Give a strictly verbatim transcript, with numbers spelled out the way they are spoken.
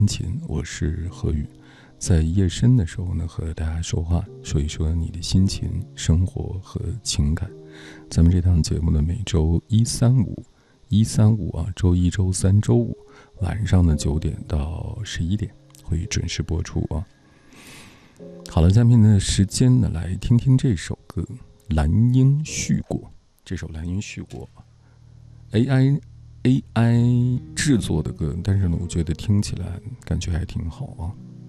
琴，我是何宇，在夜深的时候呢，和大家说话，说一说你的心情、生活和情感。咱们这档节目呢，每周一、三、五，一、三、五啊，周一、周三、周五晚上的九点到十一点会准时播出啊。好了，下面的时间呢，来听听这首歌《蓝鹰续果》。这首《蓝鹰续果》，A I。A I 制作的歌，但是呢，我觉得听起来感觉还挺好啊。